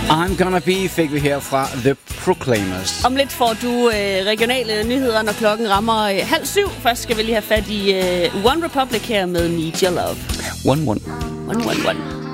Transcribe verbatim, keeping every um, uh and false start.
I'm Gonna Be fik vi her fra The Proclaimers. Om lidt får du øh, regionale nyheder, når klokken rammer øh, halv syv. Først skal vi lige have fat i øh, One Republic her med Need Your Love. One, one. One, one, one.